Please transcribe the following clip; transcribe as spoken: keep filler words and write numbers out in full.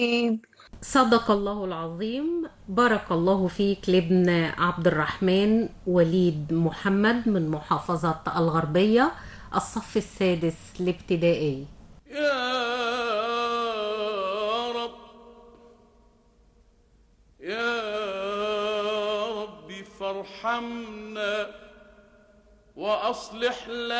صدق الله العظيم. بارك الله فيك لابن عبد الرحمن وليد محمد من محافظة الغربية، الصف السادس الابتدائي. يا رب، يا رب فارحمنا وأصلح لنا